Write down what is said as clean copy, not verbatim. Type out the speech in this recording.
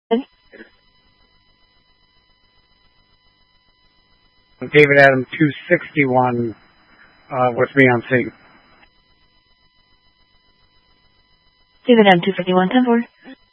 David Adam 261 with me on scene. David Adam 251, 10-4.